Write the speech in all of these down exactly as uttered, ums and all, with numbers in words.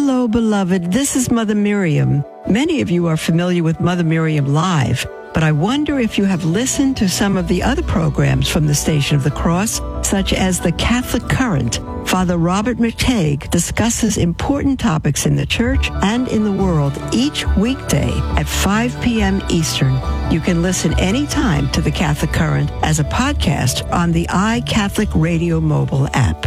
Hello, beloved. This is Mother Miriam. Many of you are familiar with Mother Miriam Live, but I wonder if you have listened to some of the other programs from the Station of the Cross, such as the Catholic Current. Father Robert McTague discusses important topics in the church and in the world each weekday at five p.m. Eastern. You can listen anytime to the Catholic Current as a podcast on the iCatholic Radio mobile app.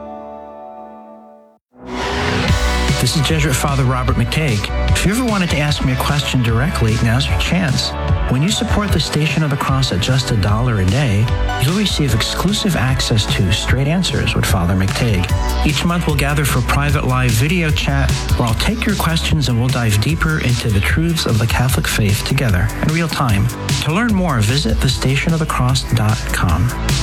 This is Jesuit Father Robert McTague. If you ever wanted to ask me a question directly, now's your chance. When you support the Station of the Cross at just a dollar a day, you'll receive exclusive access to Straight Answers with Father McTague. Each month we'll gather for private live video chat where I'll take your questions and we'll dive deeper into the truths of the Catholic faith together in real time. To learn more, visit the station of the cross dot com.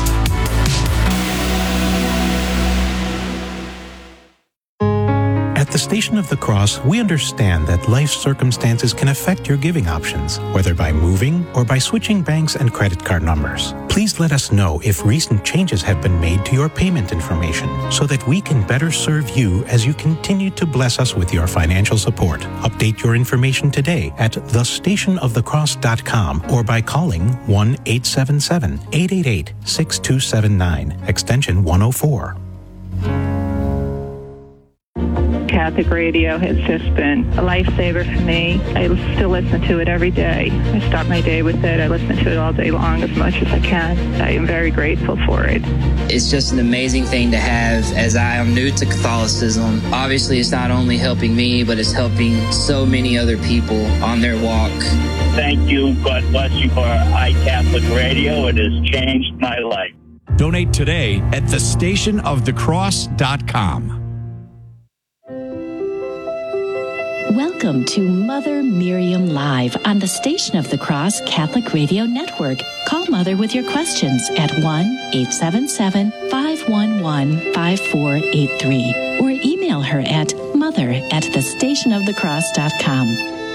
At the Station of the Cross, we understand that life circumstances can affect your giving options, whether by moving or by switching banks and credit card numbers. Please let us know if recent changes have been made to your payment information so that we can better serve you as you continue to bless us with your financial support. Update your information today at the station of the cross dot com or by calling one eight seven seven, eight eight eight, six two seven nine, extension one oh four. Catholic radio has just been a lifesaver for me. I still listen to it every day. I start my day with it. I listen to it all day long as much as I can. I am very grateful for it. It's just an amazing thing to have as I am new to Catholicism. Obviously, it's not only helping me, but it's helping so many other people on their walk. Thank you. God bless you for iCatholic Radio. It has changed my life. Donate today at the station of the cross dot com. Welcome to Mother Miriam Live on the Station of the Cross Catholic Radio Network. Call Mother with your questions at one eight seven seven, five one one, five four eight three or email her at mother at the station of the cross dot com.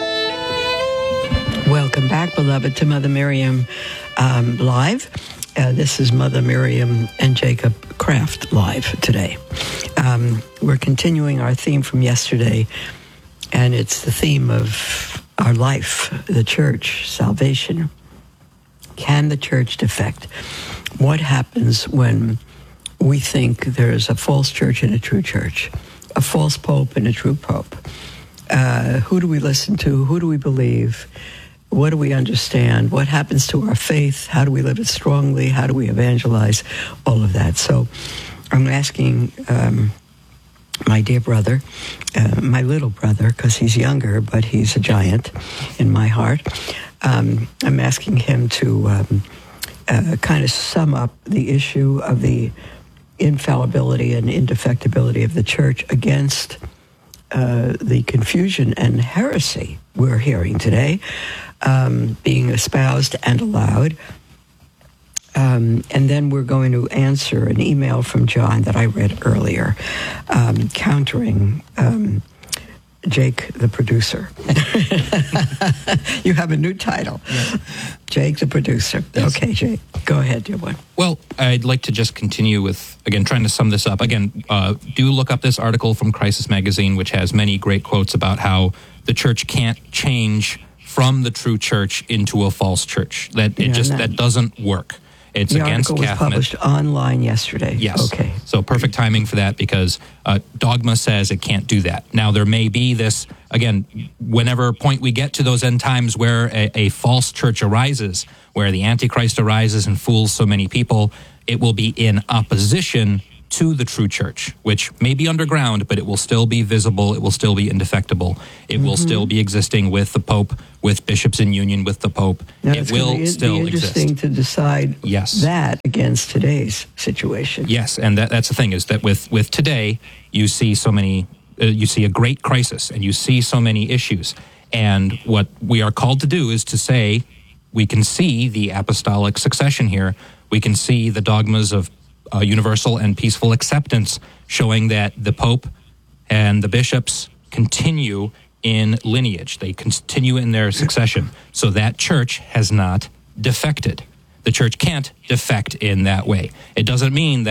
Welcome back, beloved, to Mother Miriam um, Live. Uh, this is Mother Miriam and Jacob Kraft Live today. Um, we're continuing our theme from yesterday, and it's the theme of our life, the church, salvation. Can the church defect? What happens when we think there's a false church and a true church, a false pope and a true pope? Uh, who do we listen to? Who do we believe? What do we understand? What happens to our faith? How do we live it strongly? How do we evangelize? All of that. So I'm asking um, my dear brother, uh, my little brother, because he's younger, but he's a giant in my heart. Um, I'm asking him to um, uh, kind of sum up the issue of the infallibility and indefectibility of the church against uh, the confusion and heresy we're hearing today, um, being espoused and allowed. Um, and then we're going to answer an email from John that I read earlier, um, countering um, Jake, the producer. You have a new title. Yeah. Jake, the producer. Yes. Okay, Jake, go ahead, dear one. Well, I'd like to just continue with, again, trying to sum this up. Again, uh, do look up this article from Crisis Magazine, which has many great quotes about how the church can't change from the true church into a false church. That it yeah, just that, that doesn't work. It's the against article was Catholic. Published online yesterday. Yes. Okay. So perfect timing for that because uh, dogma says it can't do that. Now there may be this, again, whenever point we get to those end times where a, a false church arises, where the Antichrist arises and fools so many people, it will be in opposition to the true church, which may be underground, but it will still be visible, it will still be indefectible, it mm-hmm. will still be existing with the Pope, with bishops in union with the Pope. Now, it will be, still be interesting exist. to decide yes. that against today's situation. Yes, and that, that's the thing, is that with, with today, you see so many, uh, you see a great crisis, and you see so many issues. And what we are called to do is to say, we can see the apostolic succession here, we can see the dogmas of Uh, universal and peaceful acceptance, showing that the Pope and the bishops continue in lineage. They continue in their succession. So that church has not defected. The church can't defect in that way. It doesn't mean that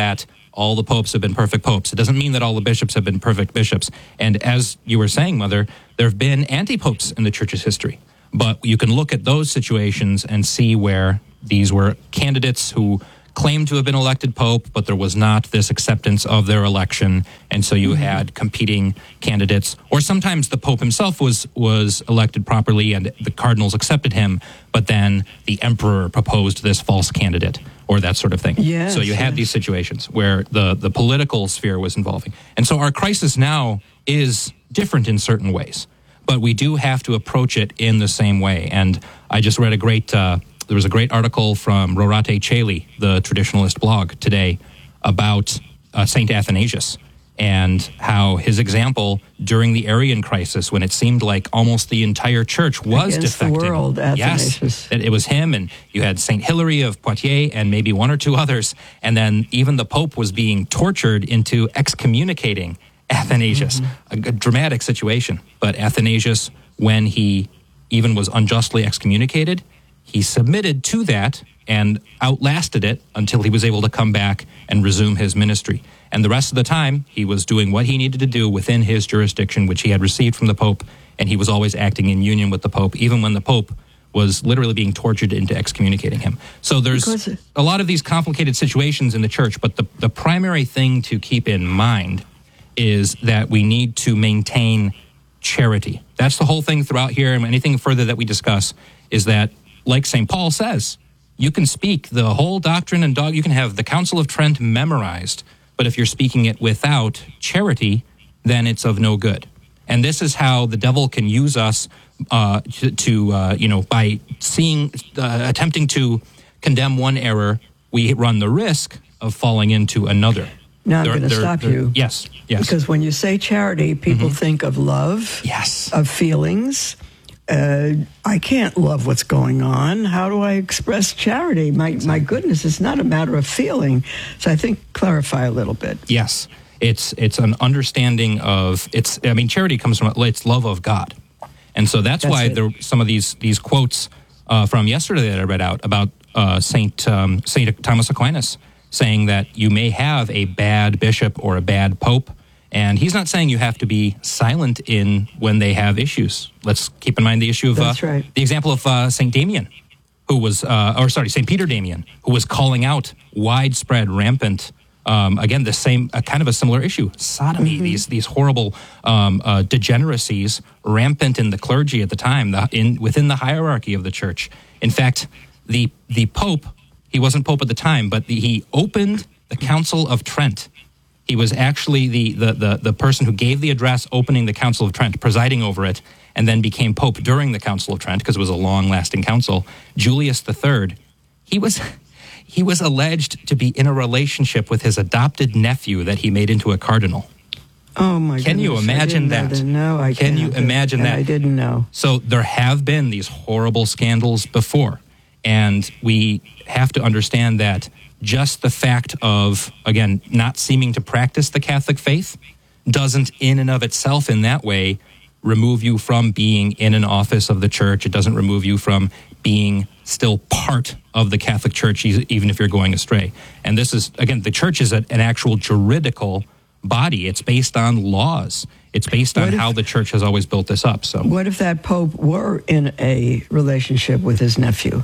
all the popes have been perfect popes. It doesn't mean that all the bishops have been perfect bishops. And as you were saying, Mother, there have been anti-popes in the church's history. But you can look at those situations and see where these were candidates who claimed to have been elected pope, but there was not this acceptance of their election. And so you mm-hmm. had competing candidates. Or sometimes the pope himself was, was elected properly and the cardinals accepted him, but then the emperor proposed this false candidate or that sort of thing. Yes, so you had yes. these situations where the, the political sphere was involving. And so our crisis now is different in certain ways, but we do have to approach it in the same way. And I just read a great... Uh, There was a great article from Rorate Caeli, the traditionalist blog, today about uh, Saint Athanasius and how his example during the Arian crisis, when it seemed like almost the entire church was Against defecting. the world, Athanasius. Yes, it, it was him, and you had Saint Hilary of Poitiers and maybe one or two others, and then even the Pope was being tortured into excommunicating Athanasius. Mm-hmm. A, a dramatic situation. But Athanasius, when he even was unjustly excommunicated, he submitted to that and outlasted it until he was able to come back and resume his ministry. And the rest of the time, he was doing what he needed to do within his jurisdiction, which he had received from the Pope, and he was always acting in union with the Pope, even when the Pope was literally being tortured into excommunicating him. So there's because a lot of these complicated situations in the church, but the, the primary thing to keep in mind is that we need to maintain charity. That's the whole thing throughout here, and anything further that we discuss is that, like Saint Paul says, you can speak the whole doctrine and dog. You can have the Council of Trent memorized, but if you're speaking it without charity, then it's of no good. And this is how the devil can use us uh, to, to uh, you know, by seeing, uh, attempting to condemn one error, we run the risk of falling into another. Now I'm going to stop you. Yes, yes. Because when you say charity, people mm-hmm. think of love, yes, of feelings. Uh, I can't love what's going on. How do I express charity? My my goodness, it's not a matter of feeling. So I think clarify a little bit. Yes, it's it's an understanding of it's. I mean, charity comes from it's love of God, and so that's, that's why it. there some of these these quotes uh, from yesterday that I read out about uh, Saint um, Saint Thomas Aquinas saying that you may have a bad bishop or a bad pope. And he's not saying you have to be silent in when they have issues. Let's keep in mind the issue of That's uh, right. the example of uh, Saint Damien, who was, uh, or sorry, Saint Peter Damien, who was calling out widespread, rampant, um, again, the same uh, kind of a similar issue, sodomy. Mm-hmm. These these horrible um, uh, degeneracies rampant in the clergy at the time, the, in within the hierarchy of the church. In fact, the the Pope, he wasn't Pope at the time, but the, he opened the Council of Trent. He was actually the, the, the, the person who gave the address opening the Council of Trent, presiding over it, and then became Pope during the Council of Trent because it was a long-lasting council. Julius the Third, he was he was alleged to be in a relationship with his adopted nephew that he made into a cardinal. Oh, my goodness. Can you imagine that? No, I Can can't. you imagine that? I didn't know. So there have been these horrible scandals before, and we have to understand that just the fact of, again, not seeming to practice the Catholic faith doesn't in and of itself in that way remove you from being in an office of the church. It doesn't remove you from being still part of the Catholic Church, even if you're going astray. And this is, again, the church is a, an actual juridical body. It's based on laws. It's based on if, how the church has always built this up. So, what if that Pope were in a relationship with his nephew?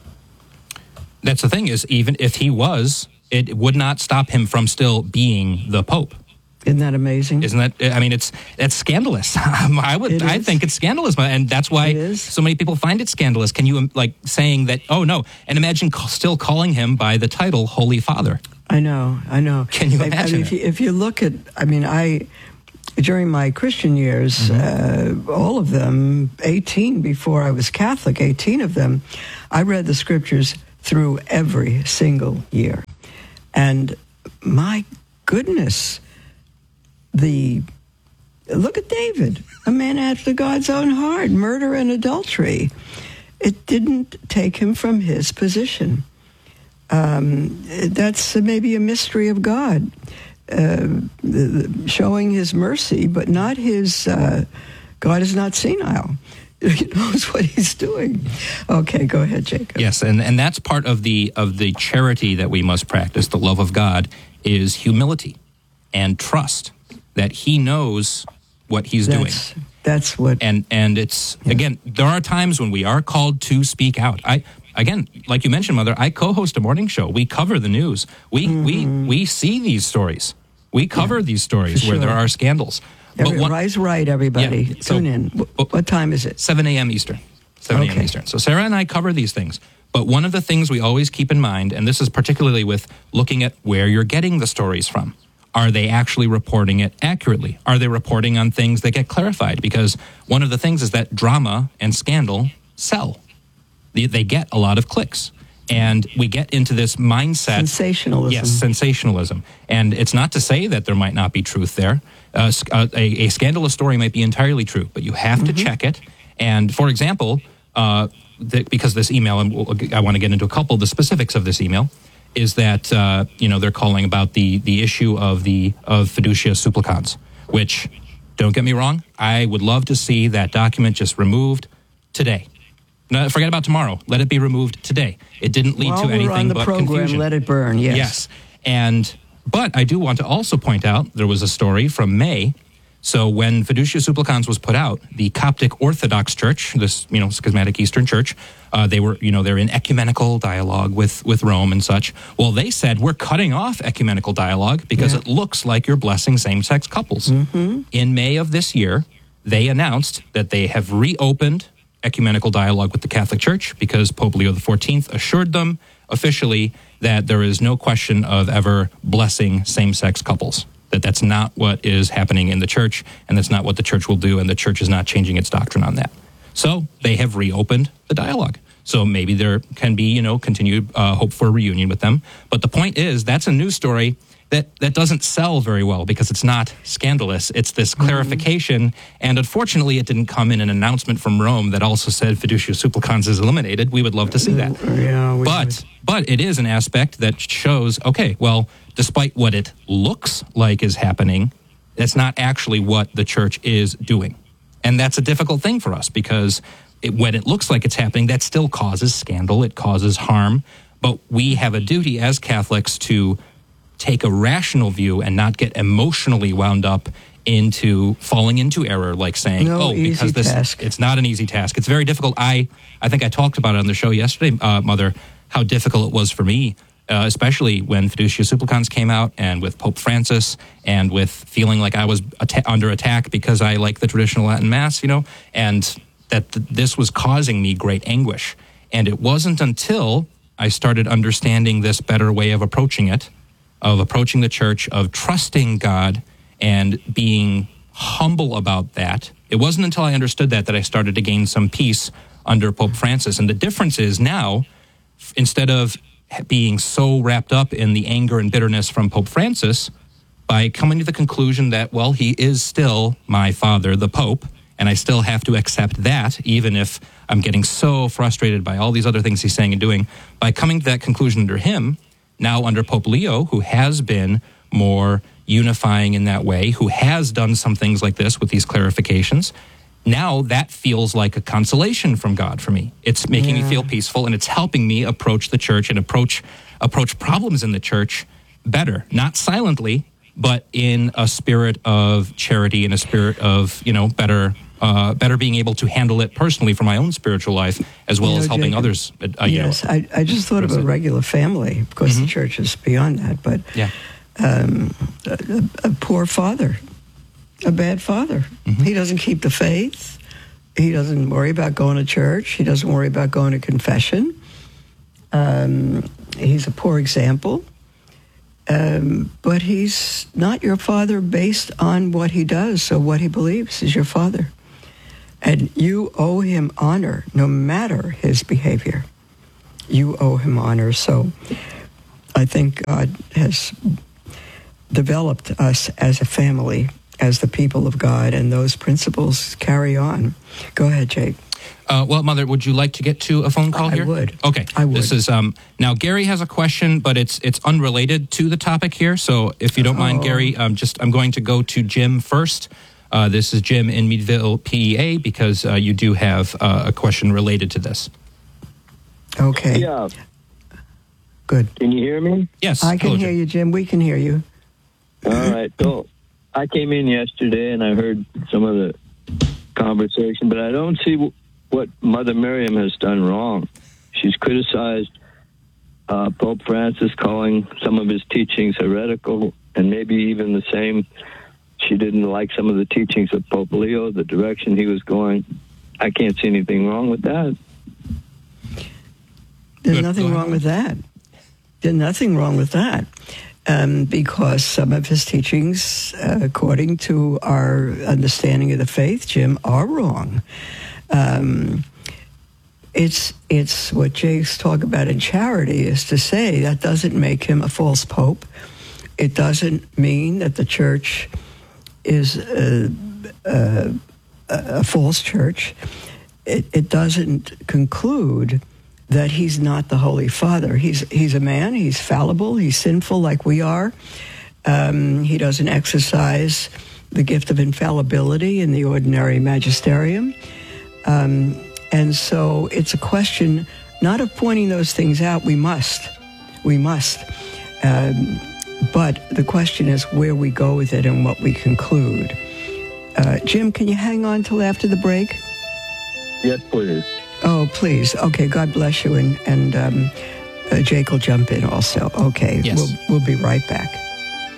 That's the thing is, even if he was, it would not stop him from still being the Pope. Isn't that amazing? Isn't that? I mean, it's that's scandalous. I would, I think it's scandalous, and that's why so many people find it scandalous. Can you like saying that? Oh no! And imagine still calling him by the title Holy Father. I know, I know. Can you I, imagine? I mean, if, you, if you look at, I mean, I during my Christian years, mm-hmm. uh, all of them, eighteen before I was Catholic, eighteen of them, I read the scriptures through every single year. And my goodness, the look at David, a man after God's own heart, murder and adultery. It didn't take him from his position. Um, that's maybe a mystery of God, uh, showing his mercy, but not his, uh, God is not senile. He knows what he's doing. Okay, go ahead, Jacob. Yes, and, and that's part of the of the charity that we must practice, the love of God, is humility and trust that he knows what he's that's, doing. That's what... And and it's, yeah. again, there are times when we are called to speak out. I Again, like you mentioned, Mother, I co-host a morning show. We cover the news. We mm-hmm. we we see these stories. We cover yeah, these stories where sure. there are scandals. Every, one, rise right, everybody. Yeah, so, Tune in. What, what time is it? seven a.m. Eastern. seven a.m. Okay. Eastern. So Sarah and I cover these things. But one of the things we always keep in mind, and this is particularly with looking at where you're getting the stories from, are they actually reporting it accurately? Are they reporting on things that get clarified? Because one of the things is that drama and scandal sell. They, they get a lot of clicks. And we get into this mindset. Sensationalism. Yes, sensationalism. And it's not to say that there might not be truth there. Uh, a, a scandalous story might be entirely true, but you have mm-hmm. to check it. And for example, uh, the, because this email, and we'll, I want to get into a couple of the specifics of this email, is that uh, you know they're calling about the the issue of the of fiducia supplicans, which, don't get me wrong, I would love to see that document just removed today. No, forget about tomorrow. Let it be removed today. It didn't lead While to anything we're on the but program, confusion. Let it burn. Yes. Yes. And but I do want to also point out there was a story from May. So when Fiducia Supplicans was put out, the Coptic Orthodox Church, this you know schismatic Eastern Church, uh, they were you know they're in ecumenical dialogue with with Rome and such. Well, they said we're cutting off ecumenical dialogue because yeah. it looks like you're blessing same-sex couples. Mm-hmm. In May of this year, they announced that they have reopened ecumenical dialogue with the Catholic Church because Pope Leo the fourteenth assured them officially that there is no question of ever blessing same-sex couples, that that's not what is happening in the church, and that's not what the church will do, and the church is not changing its doctrine on that. So they have reopened the dialogue. So maybe there can be, you know, continued uh, hope for a reunion with them. But the point is, that's a news story that, that doesn't sell very well because it's not scandalous. It's this clarification, mm-hmm. and unfortunately it didn't come in an announcement from Rome that also said Fiducia Supplicans is eliminated. We would love to see that. Yeah, we but, would. but it is an aspect that shows, okay, well, despite what it looks like is happening, that's not actually what the church is doing. And that's a difficult thing for us because it, when it looks like it's happening, that still causes scandal, it causes harm. But we have a duty as Catholics to take a rational view and not get emotionally wound up into falling into error, like saying, no oh, because this, task. It's not an easy task. It's very difficult. I, I think I talked about it on the show yesterday, uh, Mother, how difficult it was for me, uh, especially when Fiducia Supplicans came out and with Pope Francis and with feeling like I was at- under attack because I like the traditional Latin Mass, you know, and that th- this was causing me great anguish. And it wasn't until I started understanding this better way of approaching it, of approaching the church, of trusting God and being humble about that. It wasn't until I understood that that I started to gain some peace under Pope Francis. And the difference is now, instead of being so wrapped up in the anger and bitterness from Pope Francis, by coming to the conclusion that, well, he is still my father, the Pope, and I still have to accept that, even if I'm getting so frustrated by all these other things he's saying and doing. By coming to that conclusion under him, now under Pope Leo, who has been more unifying in that way, who has done some things like this with these clarifications, now that feels like a consolation from God for me. It's making yeah. me feel peaceful, and it's helping me approach the church and approach approach problems in the church better, not silently, but in a spirit of charity, in a spirit of, you know, better uh, better being able to handle it personally for my own spiritual life, as well you know, as helping Jacob, others. Uh, you yes, know, I, I just thought of a regular family. Of course, mm-hmm. the church is beyond that, but yeah. um, a, a poor father, a bad father. Mm-hmm. He doesn't keep the faith. He doesn't worry about going to church. He doesn't worry about going to confession. Um, he's a poor example. Um, but he's not your father based on what he does or what he believes is your father. And you owe him honor no matter his behavior. You owe him honor. So I think God has developed us as a family, as the people of God, and those principles carry on. Go ahead, Jake. Uh, well, Mother, would you like to get to a phone call here? I would. Okay. I would. This is, um, now, Gary has a question, but it's it's unrelated to the topic here. So if you don't oh. mind, Gary, um, just I'm going to go to Jim first. Uh, this is Jim in Meadville, P E A, because uh, you do have uh, a question related to this. Okay. Yeah. Good. Can you hear me? Yes. I can hello, hear Jim. you, Jim. We can hear you. All right. So I came in yesterday and I heard some of the conversation, but I don't see w- what Mother Miriam has done wrong. She's criticized uh, Pope Francis, calling some of his teachings heretical, and maybe even the same. She didn't like some of the teachings of Pope Leo, the direction he was going. I can't see anything wrong with that. There's Good. nothing Go wrong ahead. with that. There's nothing wrong with that. Um, because some of his teachings, uh, according to our understanding of the faith, Jim, are wrong. Um, it's it's what Jake's talk about in charity is to say that doesn't make him a false pope. It doesn't mean that the church is a, a, a false church. It, it doesn't conclude that he's not the Holy Father. He's he's a man. He's fallible. He's sinful like we are. Um, he doesn't exercise the gift of infallibility in the ordinary magisterium. Um, and so it's a question not of pointing those things out. We must. We must. Um, but the question is where we go with it and what we conclude. Uh, Jim, can you hang on till after the break? Yes, please. Oh, please. Okay, God bless you. And, and um, uh, Jake will jump in also. Okay, Yes. we'll, we'll be right back.